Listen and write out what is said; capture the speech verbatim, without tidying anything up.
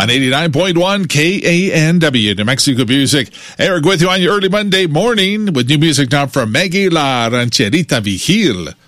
on eighty-nine point one K A N W, New Mexico Music. Eric with you on your early Monday morning with new music now from Maggie La Rancherita Vigil.